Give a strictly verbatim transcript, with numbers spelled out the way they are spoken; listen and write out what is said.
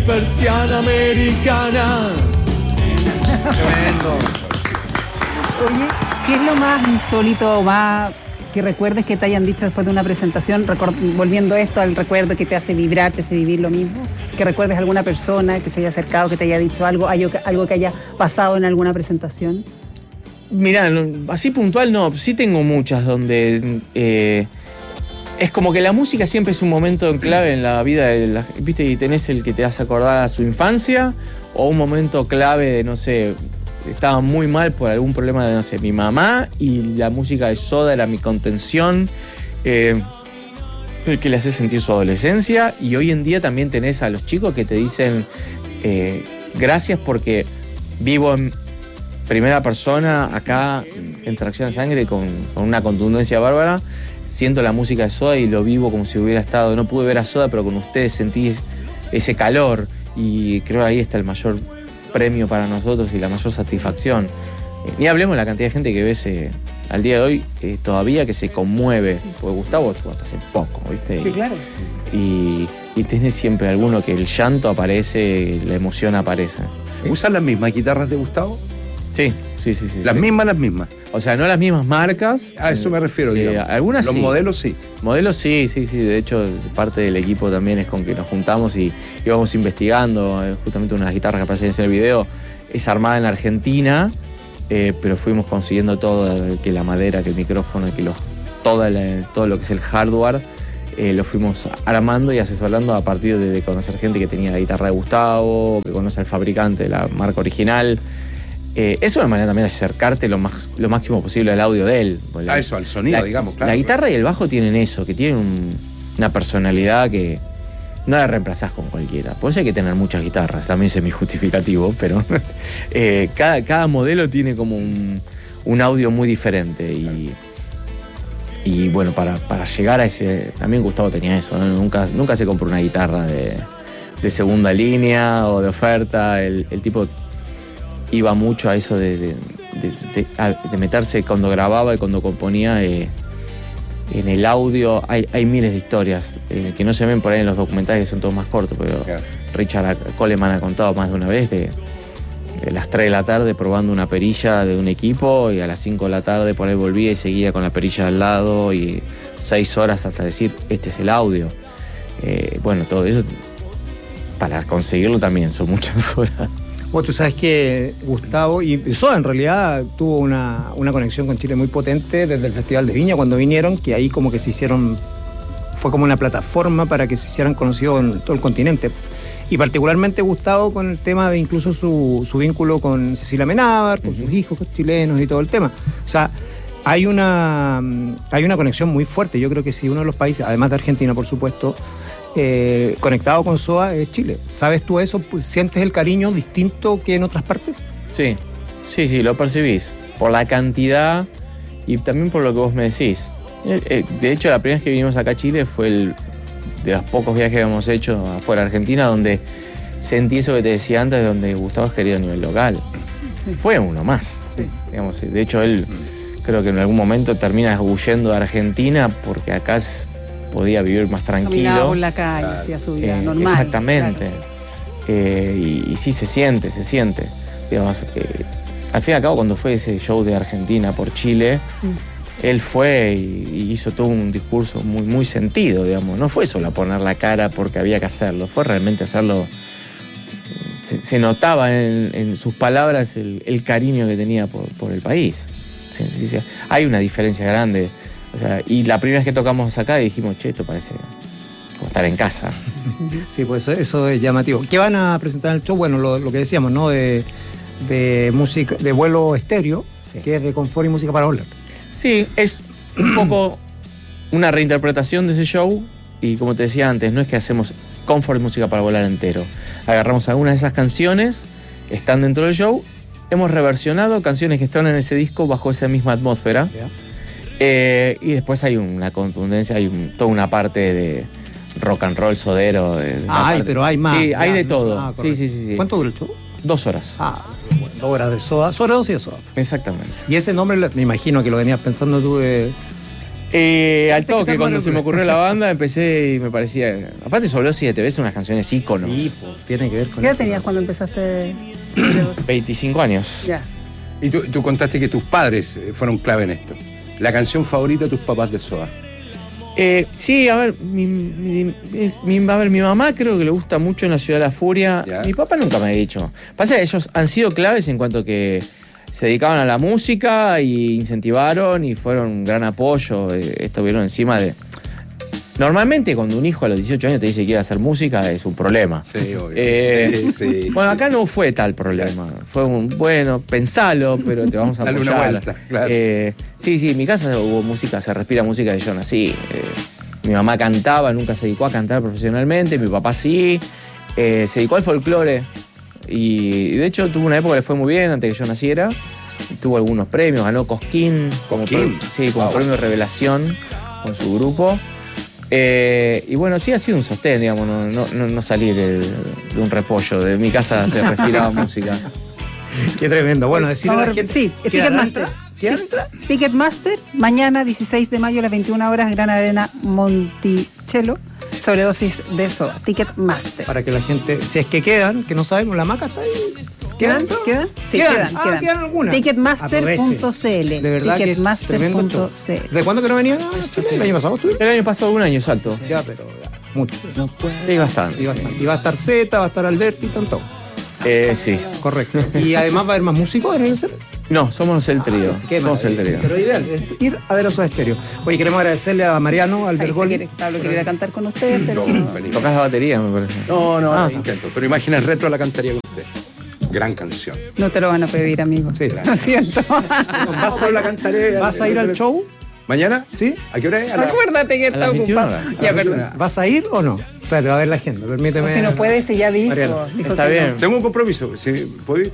persiana americana. Tremendo. Oye, ¿qué es lo más insólito o más que recuerdes que te hayan dicho después de una presentación, volviendo esto al recuerdo que te hace vibrar, te hace vivir lo mismo? Que recuerdes a alguna persona que se haya acercado, que te haya dicho algo, algo que haya pasado en alguna presentación. Mirá, así puntual no, sí tengo muchas donde eh, es como que la música siempre es un momento clave en la vida de la, ¿viste? Y tenés el que te hace acordar a su infancia o un momento clave de, no sé, estaba muy mal por algún problema de, no sé, mi mamá y la música de Soda era mi contención, eh, el que le hace sentir su adolescencia. Y hoy en día también tenés a los chicos que te dicen eh, gracias porque vivo en primera persona acá en Tracción de Sangre con, con una contundencia bárbara, siento la música de Soda y lo vivo como si hubiera estado, no pude ver a Soda pero con ustedes sentí ese calor y creo que ahí está el mayor premio para nosotros y la mayor satisfacción. Eh, ni hablemos de la cantidad de gente que ves eh, al día de hoy eh, todavía que se conmueve, porque Gustavo estuvo hasta hace poco, ¿viste? Sí, claro. Y, y tenés siempre alguno que el llanto aparece, la emoción aparece. ¿Usan las mismas guitarras de Gustavo? Sí, sí, sí, sí. Las sí. mismas, las mismas. O sea, no las mismas marcas. A eso me refiero, eh, digamos. Algunas Los sí. modelos sí. Modelos sí, sí, sí. De hecho, parte del equipo también es con que nos juntamos y íbamos investigando. Eh, justamente una de las guitarras que aparecen en el video es armada en Argentina, eh, pero fuimos consiguiendo todo, que la madera, que el micrófono, que los, toda la, todo lo que es el hardware, eh, lo fuimos armando y asesorando a partir de, de conocer gente que tenía la guitarra de Gustavo, que conoce al fabricante, la marca original. Eh, es una manera también de acercarte lo, más, lo máximo posible al audio de él. A ah, eso, al sonido, la, digamos. Claro, la guitarra y el bajo tienen eso, que tienen un, una personalidad que no la reemplazás con cualquiera. Por eso hay que tener muchas guitarras, también es mi justificativo, pero eh, cada, cada modelo tiene como un, un audio muy diferente. Y, y bueno, para, para llegar a ese... También Gustavo tenía eso, ¿no? Nunca, nunca se compró una guitarra de, de segunda línea o de oferta. El, el tipo... iba mucho a eso de, de, de, de, de meterse cuando grababa y cuando componía eh, en el audio. Hay, hay miles de historias eh, que no se ven por ahí en los documentales, que son todos más cortos, pero claro. Richard Coleman ha contado más de una vez de, de las tres de la tarde probando una perilla de un equipo y a las cinco de la tarde por ahí volvía y seguía con la perilla al lado y seis horas hasta decir, este es el audio. Eh, bueno, todo eso para conseguirlo también son muchas horas. Bueno, tú sabes que Gustavo y Soda en realidad tuvo una, una conexión con Chile muy potente desde el Festival de Viña cuando vinieron, que ahí como que se hicieron, fue como una plataforma para que se hicieran conocidos en todo el continente. Y particularmente Gustavo con el tema de incluso su, su vínculo con Cecilia Amenábar, con uh-huh. sus hijos chilenos y todo el tema. O sea, hay una, hay una conexión muy fuerte. Yo creo que si uno de los países, además de Argentina por supuesto, Eh, conectado con Soda es Chile. ¿Sabes tú eso? ¿Sientes el cariño distinto que en otras partes? Sí, sí, sí, lo percibís. Por la cantidad y también por lo que vos me decís. Eh, eh, de hecho, la primera vez que vinimos acá a Chile fue el de los pocos viajes que hemos hecho afuera de Argentina, donde sentí eso que te decía antes, donde Gustavo es querido a nivel local. Sí. Fue uno más. Sí. Digamos, de hecho, él creo que en algún momento termina huyendo de Argentina porque acá es... podía vivir más tranquilo. Caminaba por la calle, hacía su vida eh, normal. Exactamente. Claro. Eh, y, y sí se siente, se siente. Digamos, eh, al fin y al cabo, cuando fue ese show de Argentina por Chile, mm. él fue y, y hizo todo un discurso muy, muy sentido, digamos. No fue solo a poner la cara porque había que hacerlo, fue realmente hacerlo. Se, se notaba en, en sus palabras el, el cariño que tenía por, por el país. Sí, sí, sí. Hay una diferencia grande. O sea, y la primera vez que tocamos acá dijimos, che, esto parece como estar en casa. Sí, pues eso, eso es llamativo. ¿Qué van a presentar en el show? Bueno, lo, lo que decíamos, ¿no? De, de música, de vuelo estéreo, sí. Que es de confort y música para volar. Sí, es un poco una reinterpretación de ese show. Y como te decía antes, no es que hacemos confort y música para volar entero. Agarramos algunas de esas canciones, están dentro del show, hemos reversionado canciones que están en ese disco bajo esa misma atmósfera. Yeah. Eh, y después hay una contundencia, hay un, toda una parte de rock and roll sodero. De, de Ay, pero hay más. Sí, hay de todo. Ah, sí, sí, sí, sí. ¿Cuánto dura el show? Dos horas. Ah, bueno, dos horas de Soda. Sobredosis de Soda. Exactamente. Y ese nombre, me imagino que lo venías pensando tú de, Eh, al Antes que se toque, armara cuando el se me problema. ocurrió la banda, empecé y me parecía. Aparte, Sobró siete veces unas canciones íconos. Sí, pues, tiene que ver con ¿Qué edad eso. tenías cuando empezaste? veinticinco años. Ya. Y tú, tú contaste que tus padres eh, fueron clave en esto. La canción favorita de tus papás de Soda. Eh, sí, a ver, mi, mi- mi- a ver, mi mamá creo que le gusta mucho En la Ciudad de la Furia. Ya. Mi papá nunca me ha dicho. Pasa que ellos han sido claves en cuanto que se dedicaban a la música y incentivaron y fueron un gran apoyo. eh, Estuvieron encima de. Normalmente cuando un hijo a los dieciocho años te dice que quiere hacer música es un problema. Sí, obvio. Eh, Sí, sí. Bueno, acá no fue tal problema. Fue un, bueno, pensalo, pero te vamos a Dale apoyar. una vuelta, claro. Eh, sí, sí, en mi casa hubo música, se respira música de yo nací. Eh, mi mamá cantaba, nunca se dedicó a cantar profesionalmente, mi papá sí. Eh, se dedicó al folclore. Y de hecho tuvo una época que le fue muy bien antes que yo naciera. Tuvo algunos premios, ganó Cosquín como, Cosquín. pre- sí, como Wow. premio Revelación con su grupo. Eh, y bueno, sí ha sido un sostén, digamos, no, no, no- no salí de, de un repollo, de mi casa se respiraba música. Qué tremendo. Bueno, decirle a la Ahora, gente. sí, ¿qué edad Ticketmaster. entra? ¿Qué edad entra? Ticketmaster, mañana dieciséis de mayo a las veintiuna horas, Gran Arena Monticello, sobredosis de soda. Ticketmaster. Para que la gente, si es que quedan, que no sabemos, la maca está ahí. ¿Quedan? ¿Quedan? Sí, ¿Quedan? quedan. Ah, quedan. quedan algunas. Ticketmaster punto c l. De verdad que es tremendo show. Ticketmaster punto c l. ¿De cuándo que no venían a Chile? ¿El año pasado estuviste? El año pasado un año, exacto. Ya, pero ya, mucho. Sí, bastante. Y va, a sí. estar, y va a estar Zeta, va a estar Alberti, tanto. Eh, sí. Correcto. Y además va a haber más músicos en el escenario. No, somos el trío. Qué somos el maravilla. trío. Pero ideal es ir a ver a Soda Stereo. Oye, queremos agradecerle a Mariano, al Ahí Bergol. quiere- Pablo quiere ir a cantar con ustedes, pero No, feliz. Tocas la batería, me parece. No, no, Ah. no, intento. Pero Imágenes Retro la cantaría con usted. Gran canción. no te lo van a pedir, amigo. Sí. Lo siento. ¿Vas a, la cantaré. ¿Vas a ir al show? ¿Mañana? ¿Sí? ¿A qué hora es? A la- Acuérdate que A está las veintiuna ocupado. horas. Ya, perdón. ¿Vas a ir o no? Espérate, va a ver la agenda, permíteme. O si no puede, si ya dijo. Mariano. dijo Está que no. bien. Tengo un compromiso. Si, ¿puedo ir?